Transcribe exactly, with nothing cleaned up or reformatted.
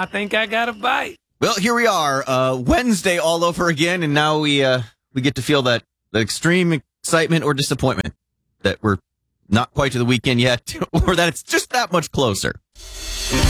think I got a bite. Well, here we are, uh, Wednesday all over again, and now we uh, we get to feel that, that extreme excitement or disappointment that we're not quite to the weekend yet, or that it's just that much closer.